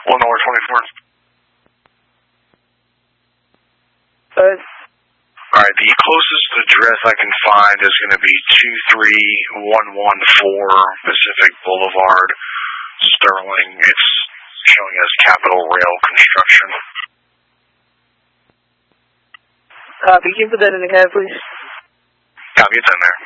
Lenore 24th. Alright, the closest address I can find is going to be 23114 Pacific Boulevard, Sterling. It's showing as Capital Rail Construction. Copy. Can you put that in the cab, please? Copy, it's in there.